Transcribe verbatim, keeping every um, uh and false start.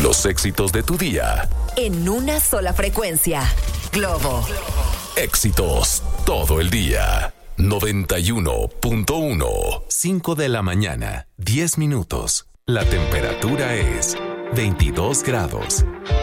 Los éxitos de tu día. En una sola frecuencia. Globo. Éxitos todo el día. noventa y uno punto uno. cinco de la mañana, diez minutos. La temperatura es veintidós grados.